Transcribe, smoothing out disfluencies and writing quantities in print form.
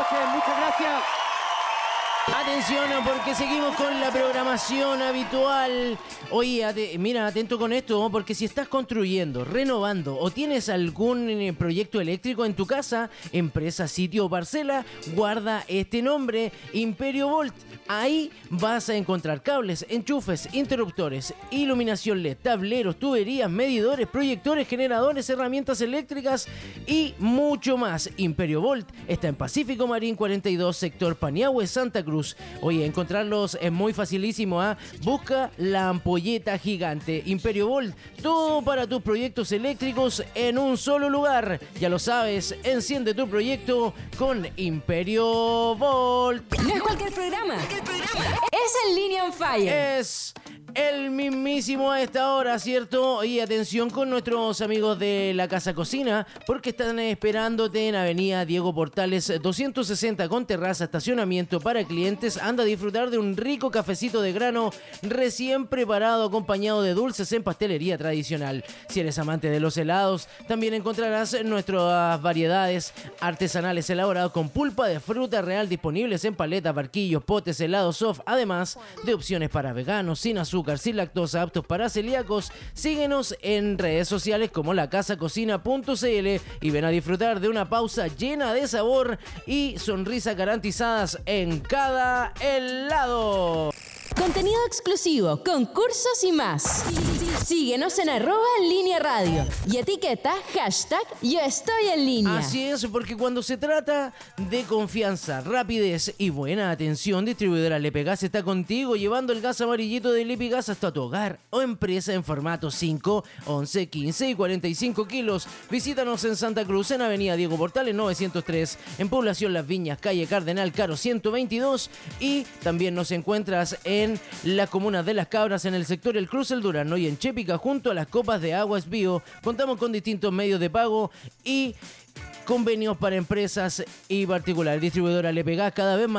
muchas gracias. Atención, porque seguimos con la programación habitual. Oye, mira, atento con esto, porque si estás construyendo, renovando o tienes algún proyecto eléctrico en tu casa, empresa, sitio o parcela, guarda este nombre, Imperio Volt. Ahí vas a encontrar cables, enchufes, interruptores, iluminación LED, tableros, tuberías, medidores, proyectores, generadores, herramientas eléctricas y mucho más. Imperio Volt está en Pacífico Marín 42, sector Paniagüe, Santa Cruz. Oye, encontrarlos es muy facilísimo, ¿ah? Busca la ampolleta gigante Imperio Volt, todo para tus proyectos eléctricos en un solo lugar. Ya lo sabes, enciende tu proyecto con Imperio Volt. No es cualquier programa. Es el Línea on Fire. Es el mismísimo a esta hora, ¿cierto? Y atención con nuestros amigos de la Casa Cocina, porque están esperándote en Avenida Diego Portales 260 con terraza, estacionamiento para clientes. Anda a disfrutar de un rico cafecito de grano recién preparado, acompañado de dulces en pastelería tradicional. Si eres amante de los helados, también encontrarás nuestras variedades artesanales elaboradas con pulpa de fruta real disponibles en paletas, barquillos, potes, helados soft, además de opciones para veganos, sin azúcar, sin lactosa, aptos para celíacos. Síguenos en redes sociales como lacasacocina.cl y ven a disfrutar de una pausa llena de sabor y sonrisas garantizadas en cada helado. Contenido exclusivo, concursos y más. Síguenos en @Línea Radio y etiqueta #Yo estoy en línea. Así es, porque cuando se trata de confianza, rapidez y buena atención, distribuidora Lepegas está contigo, llevando el gas amarillito de Lepegas hasta tu hogar o empresa en formato 5, 11, 15 y 45 kilos. Visítanos en Santa Cruz, en Avenida Diego Portales 903, en Población Las Viñas, calle Cardenal Caro 122, y también nos encuentras en la comuna de Las Cabras, en el sector El Cruz El Durazno y en Chépica, junto a las copas de Aguas Bio. Contamos con distintos medios de pago y convenios para empresas y particulares. Distribuidora Lepegas, cada vez más